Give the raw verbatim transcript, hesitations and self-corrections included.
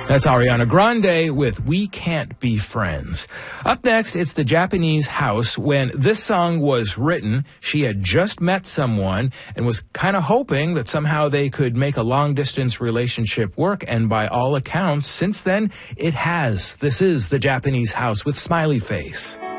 That's Ariana Grande with We Can't Be Friends. Up next, it's the Japanese house. When this song was written, she had just met someone and was kind of hoping that somehow they could make a long-distance relationship work, and by all accounts, since then, it has. This is the Japanese house with Smiley Face.